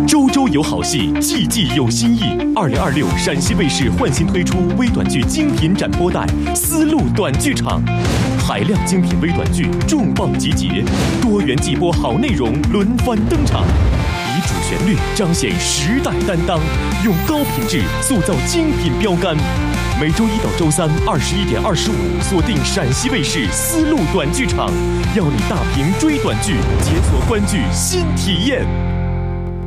周周有好戏，季季有新意。2026陕西卫视焕新推出微短剧精品展播带《丝路短剧场》，海量精品微短剧重磅集结，多元季播好内容轮番登场，以主旋律彰显时代担当，用高品质塑造精品标杆。每周一到周三21点25，锁定陕西卫视丝路短剧场，要你大屏追短剧，解锁观剧新体验。